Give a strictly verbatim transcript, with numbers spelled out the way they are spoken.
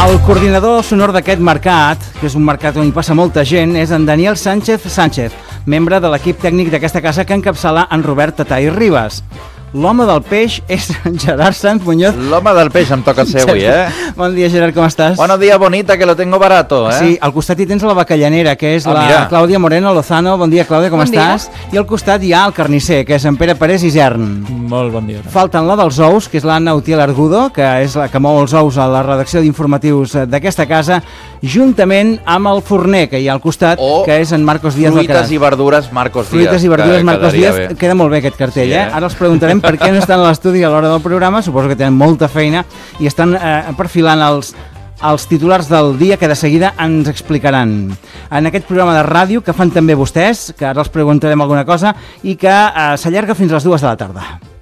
El coordinador sonor d'aquest mercat, que és un mercat on hi passa molta gent, és en Daniel Sánchez Sánchez, membre de l'equip tècnic d'aquesta casa que encapçala en Robert Tatay Ribas. L'home del peix és Gerard Sanz Muñoz. L'home del peix em toca ser avui, eh? Bon dia, Gerard, com estàs? Buenos días, bonita, que lo tengo barato, eh? Sí, al costat hi tens la bacallanera, que és ah, la mira. Clàudia Moreno Lozano. Bon dia, Clàudia, com bon estàs? Dia. I al costat hi ha el carnisser, que és en Pere Parés Isern. Molt bon dia. Falten la dels ous, que és l'Anna Utiel Argudo, que és la que mou els ous a la redacció d'informatius d'aquesta casa, juntament amb el forner, que hi ha al costat, o que és en Marcos Díaz. Fruites i verdures Marcos Díaz. Fruites i verdures que Marcos Díaz. bé. Queda molt bé aquest cartell, Sí, eh? eh? Ara els preguntarem per què no estan a l'estudi a l'hora del programa. Suposo que tenen molta feina i estan eh, perfilant els, els titulars del dia que de seguida ens explicaran. En aquest programa de ràdio que fan també vostès, que ara els preguntarem alguna cosa, i que eh, s'allarga fins a les dues de la tarda.